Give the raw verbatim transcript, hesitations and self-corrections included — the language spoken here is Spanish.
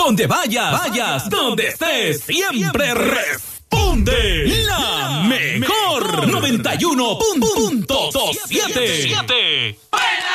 Donde vayas, vayas, donde estés, siempre responde la mejor noventa y uno punto siete.